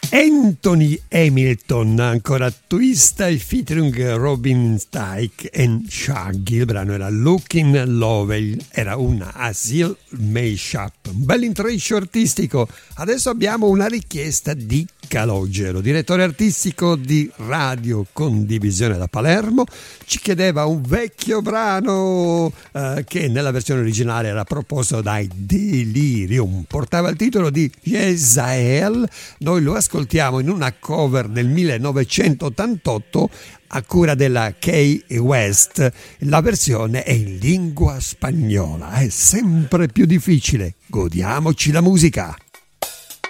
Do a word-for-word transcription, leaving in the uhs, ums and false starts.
Anthony Hamilton, ancora Twista e featuring Robin Thicke e Shaggy. Il brano era Looking Lovely, era un Asil mashup, un bel intreccio artistico. Adesso abbiamo una richiesta di Calogero, direttore artistico di Radio Condivisione da Palermo. Ci chiedeva un vecchio brano eh, che nella versione originale era proposto dai Delirium, portava il titolo di Yezael. Noi lo ascoltiamo in una cover del millenovecentottantotto a cura della Kay West. La versione è in lingua spagnola, è sempre più difficile. Godiamoci la musica.